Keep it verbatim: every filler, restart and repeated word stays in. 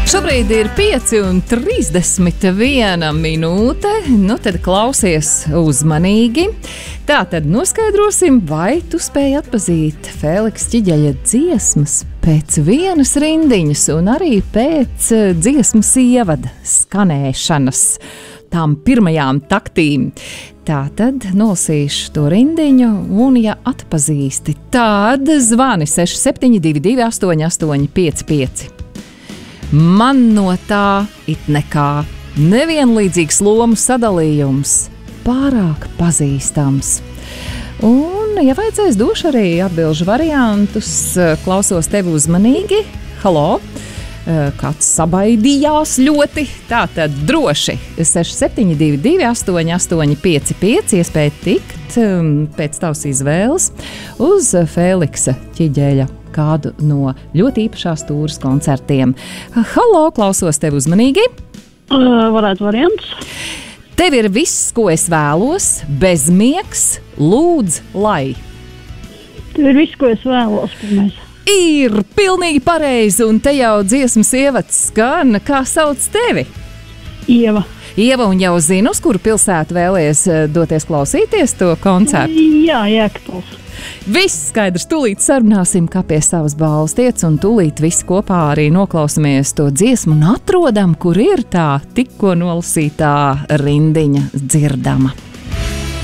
Šobrīd ir pieci un trīsdesmit viena minūte. Nu, tad klausies uzmanīgi. Tā tad noskaidrosim, vai tu spēj atpazīt Fēliksa Ķiģeļa dziesmas pēc vienas rindiņas un arī pēc dziesmas ievada skanēšanas tām pirmajām taktīm. Tā tad nolasīšu to rindiņu, un, ja atpazīsti, tad zvani seši septiņi divi divi astoņi astoņi pieci pieci. Man no tā it nekā, nevienlīdzīgs lomu sadalījums, pārāk pazīstams. Un, ja vajadzēs, došu arī atbilžu variantus, klausos tevi uzmanīgi. Halo! Kāds sabaidījās ļoti. Tātad droši seši septiņi divi divi astoņi astoņi pieci pieci iespēja tikt pēc tavas izvēles uz Fēliksa Ķiģeļa kādu no ļoti īpašās tūras koncertiem. Halo, klausos tevi uzmanīgi. Uh, varētu variants. Tev ir viss, ko es vēlos, bezmiegs, lūdz, lai. Tev ir viss, ko es vēlos, pirmais. Ir pilnīgi pareizi, un te jau dziesmas ievads skan. Kā sauc tevi? Ieva. Ieva, un jau zinu, uz kuru pilsētu vēlies doties klausīties to koncertu? Jā, Jēkabpils. Viss skaidrs, tūlīt sarunāsim, kā pie savas balvas tiec, un tūlīt visi kopā arī noklausamies to dziesmu un atrodam, kur ir tā tikko nolasītā rindiņa dzirdama.